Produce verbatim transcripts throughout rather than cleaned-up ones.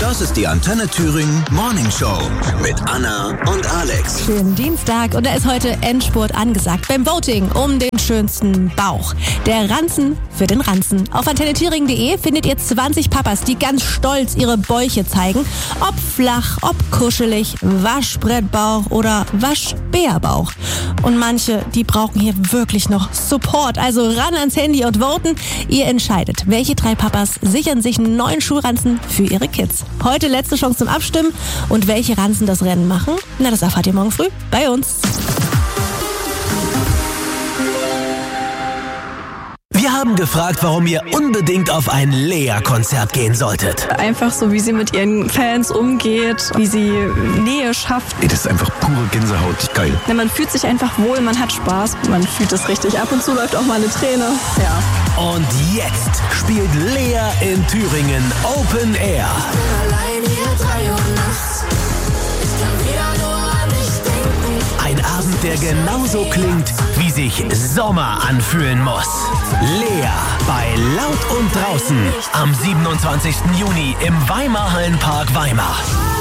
Das ist die Antenne Thüringen Morning Show mit Anna und Alex. Schönen Dienstag und da ist heute Endspurt angesagt beim Voting um den schönsten Bauch. Der Ranzen für den Ranzen. Auf antenne thüringen punkt de findet ihr zwanzig Papas, die ganz stolz ihre Bäuche zeigen. Ob flach, ob kuschelig, Waschbrettbauch oder Waschbärbauch. Und manche, die brauchen hier wirklich noch Support. Also ran ans Handy und voten. Ihr entscheidet, welche drei Papas sichern sich einen neuen Schulranzen für ihre Kids. Heute letzte Chance zum Abstimmen. Und welche Ranzen das Rennen machen? Na, das erfahrt ihr morgen früh bei uns. Wir haben gefragt, warum ihr unbedingt auf ein Lea-Konzert gehen solltet. Einfach so, wie sie mit ihren Fans umgeht, wie sie Nähe schafft. Ey, das ist einfach pure Gänsehaut. Geil. Ja, man fühlt sich einfach wohl, man hat Spaß, man fühlt es richtig. Ab und zu läuft auch mal eine Träne. Ja. Und jetzt spielt Lea in Thüringen Open Air. Ich bin allein hier drei Uhr nachts. Ich kann wieder nur an dich denken. Ein Abend, der genauso klingt, wie sich Sommer anfühlen muss. Lea bei Laut und Draußen am siebenundzwanzigsten Juni im Weimar-Hallenpark Weimar.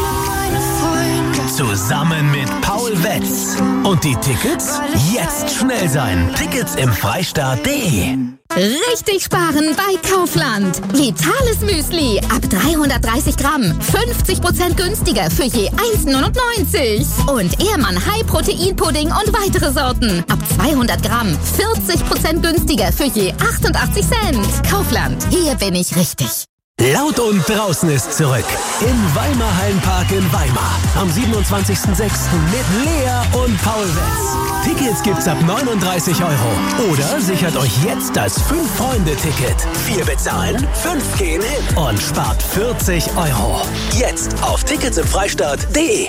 Zusammen mit Paul Wetz. Und die Tickets? Jetzt schnell sein. Tickets im Freistaat punkt de. Richtig sparen bei Kaufland. Vitales Müsli ab dreihundertdreißig Gramm. fünfzig Prozent günstiger für je eins neunundneunzig. Und Ehrmann High Protein Pudding und weitere Sorten. Ab zweihundert Gramm. vierzig Prozent günstiger für je achtundachtzig Cent. Kaufland. Hier bin ich richtig. Laut und Draußen ist zurück. Im Weimar-Hallenpark in Weimar. Am siebenundzwanzigsten sechsten mit Lea und Paul Wetz. Tickets gibt's ab neununddreißig Euro. Oder sichert euch jetzt das Fünf-Freunde-Ticket. Vier bezahlen, fünf gehen hin. Und spart vierzig Euro. Jetzt auf Tickets im Freistaat punkt de.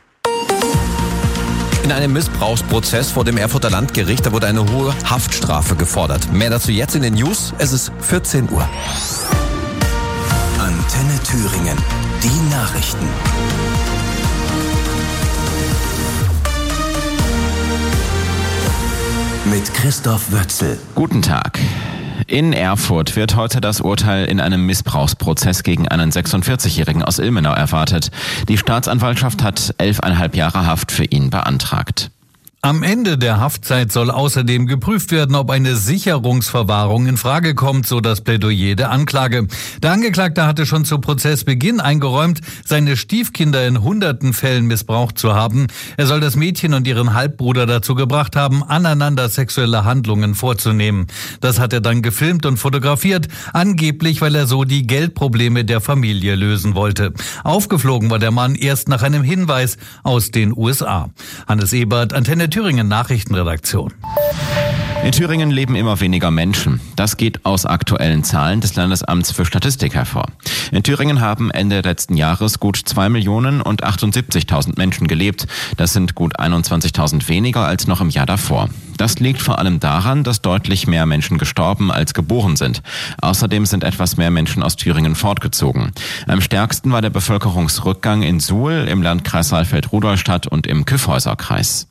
In einem Missbrauchsprozess vor dem Erfurter Landgericht, da wurde eine hohe Haftstrafe gefordert. Mehr dazu jetzt in den News. Es ist vierzehn Uhr. Antenne Thüringen. Die Nachrichten. Mit Christoph Wötzel. Guten Tag. In Erfurt wird heute das Urteil in einem Missbrauchsprozess gegen einen sechsundvierzigjährigen aus Ilmenau erwartet. Die Staatsanwaltschaft hat elfeinhalb Jahre Haft für ihn beantragt. Am Ende der Haftzeit soll außerdem geprüft werden, ob eine Sicherungsverwahrung in Frage kommt, so das Plädoyer der Anklage. Der Angeklagte hatte schon zu Prozessbeginn eingeräumt, seine Stiefkinder in hunderten Fällen missbraucht zu haben. Er soll das Mädchen und ihren Halbbruder dazu gebracht haben, aneinander sexuelle Handlungen vorzunehmen. Das hat er dann gefilmt und fotografiert, angeblich, weil er so die Geldprobleme der Familie lösen wollte. Aufgeflogen war der Mann erst nach einem Hinweis aus den U S A. Hannes Ebert, Antenne Thüringen Nachrichtenredaktion. In Thüringen leben immer weniger Menschen. Das geht aus aktuellen Zahlen des Landesamts für Statistik hervor. In Thüringen haben Ende letzten Jahres gut zwei Millionen und achtundsiebzigtausend Menschen gelebt. Das sind gut einundzwanzigtausend weniger als noch im Jahr davor. Das liegt vor allem daran, dass deutlich mehr Menschen gestorben als geboren sind. Außerdem sind etwas mehr Menschen aus Thüringen fortgezogen. Am stärksten war der Bevölkerungsrückgang in Suhl, im Landkreis Saalfeld-Rudolstadt und im Kyffhäuser-Kreis.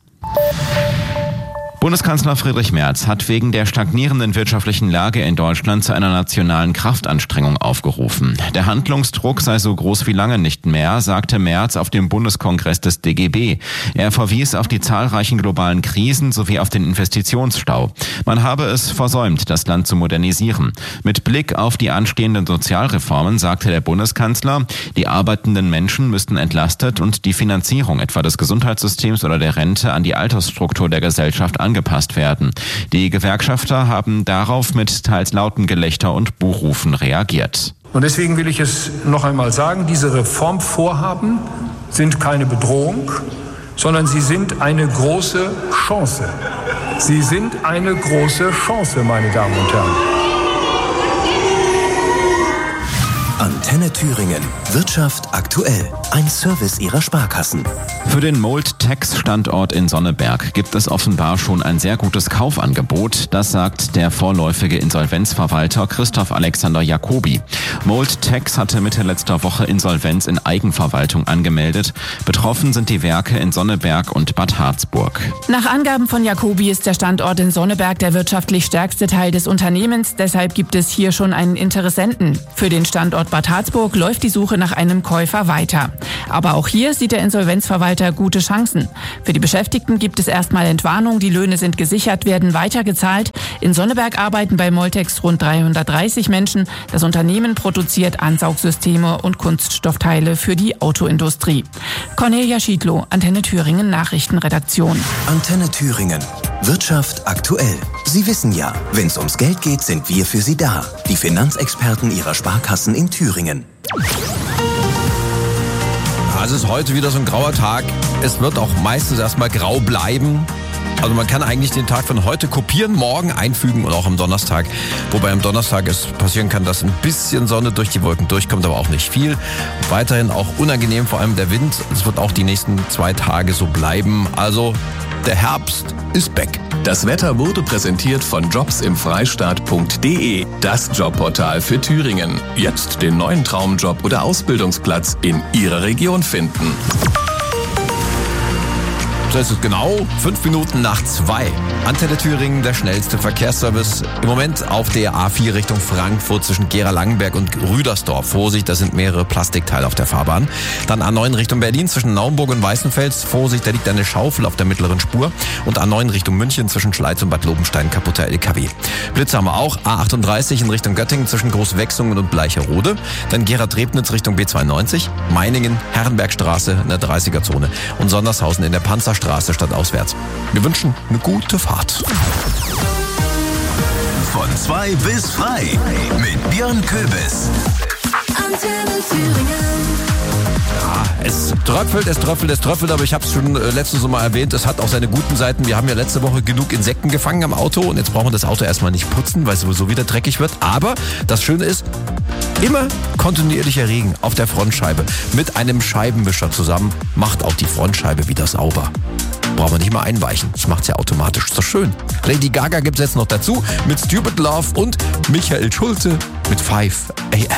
Bundeskanzler Friedrich Merz hat wegen der stagnierenden wirtschaftlichen Lage in Deutschland zu einer nationalen Kraftanstrengung aufgerufen. Der Handlungsdruck sei so groß wie lange nicht mehr, sagte Merz auf dem Bundeskongress des D G B. Er verwies auf die zahlreichen globalen Krisen sowie auf den Investitionsstau. Man habe es versäumt, das Land zu modernisieren. Mit Blick auf die anstehenden Sozialreformen sagte der Bundeskanzler, die arbeitenden Menschen müssten entlastet und die Finanzierung etwa des Gesundheitssystems oder der Rente an die Altersstruktur der Gesellschaft angepasst angepasst werden. Die Gewerkschafter haben darauf mit teils lauten Gelächter und Buhrufen reagiert. Und deswegen will ich es noch einmal sagen, diese Reformvorhaben sind keine Bedrohung, sondern sie sind eine große Chance. Sie sind eine große Chance, meine Damen und Herren. Antenne Thüringen. Wirtschaft aktuell. Ein Service ihrer Sparkassen. Für den Mold-Tex-Standort in Sonneberg gibt es offenbar schon ein sehr gutes Kaufangebot. Das sagt der vorläufige Insolvenzverwalter Christoph Alexander Jacobi. Mold-Tex hatte Mitte letzter Woche Insolvenz in Eigenverwaltung angemeldet. Betroffen sind die Werke in Sonneberg und Bad Harzburg. Nach Angaben von Jacobi ist der Standort in Sonneberg der wirtschaftlich stärkste Teil des Unternehmens. Deshalb gibt es hier schon einen Interessenten. Für den Standort Bad Harzburg läuft die Suche nach einem Käufer weiter. Aber auch hier sieht der Insolvenzverwalter gute Chancen. Für die Beschäftigten gibt es erstmal Entwarnung, die Löhne sind gesichert, werden weitergezahlt. In Sonneberg arbeiten bei Moltex rund dreihundertdreißig Menschen. Das Unternehmen produziert Ansaugsysteme und Kunststoffteile für die Autoindustrie. Cornelia Schiedlow, Antenne Thüringen Nachrichtenredaktion. Antenne Thüringen. Wirtschaft aktuell. Sie wissen ja, wenn es ums Geld geht, sind wir für Sie da. Die Finanzexperten Ihrer Sparkassen in Thüringen. Es ist heute wieder so ein grauer Tag. Es wird auch meistens erstmal grau bleiben. Also man kann eigentlich den Tag von heute kopieren, morgen einfügen und auch am Donnerstag. Wobei am Donnerstag es passieren kann, dass ein bisschen Sonne durch die Wolken durchkommt, aber auch nicht viel. Weiterhin auch unangenehm, vor allem der Wind. Es wird auch die nächsten zwei Tage so bleiben. Also der Herbst ist back. Das Wetter wurde präsentiert von jobs im freistaat punkt de, das Jobportal für Thüringen. Jetzt den neuen Traumjob oder Ausbildungsplatz in Ihrer Region finden. Es ist genau fünf Minuten nach zwei. Antenne Thüringen, der schnellste Verkehrsservice. Im Moment auf der A vier Richtung Frankfurt zwischen Gera-Langenberg und Rüdersdorf. Vorsicht, da sind mehrere Plastikteile auf der Fahrbahn. Dann A neun Richtung Berlin zwischen Naumburg und Weißenfels. Vorsicht, da liegt eine Schaufel auf der mittleren Spur. Und A neun Richtung München zwischen Schleiz und Bad Lobenstein, kaputter L K W. Blitze haben wir auch. A achtunddreißig in Richtung Göttingen zwischen Großwechsungen und Bleicherode. Dann Gera-Trebnitz Richtung B zweiundneunzig. Meiningen, Herrenbergstraße in der dreißiger-Zone. Und Sondershausen in der Panzerstraße. Straße stadtauswärts. Wir wünschen eine gute Fahrt. Von zwei bis frei mit Björn Köbis. Antenne Thüringen. Ja, es tröpfelt, es tröpfelt, es tröpfelt, aber ich habe es schon äh, letztes Mal erwähnt, es hat auch seine guten Seiten. Wir haben ja letzte Woche genug Insekten gefangen am Auto und jetzt brauchen wir das Auto erstmal nicht putzen, weil es sowieso wieder dreckig wird. Aber das Schöne ist, immer kontinuierlicher Regen auf der Frontscheibe mit einem Scheibenwischer zusammen macht auch die Frontscheibe wieder sauber. Brauchen wir nicht mal einweichen. Das macht's ja automatisch. Ist doch schön. Lady Gaga gibt's jetzt noch dazu mit Stupid Love und Michael Schulte mit five a m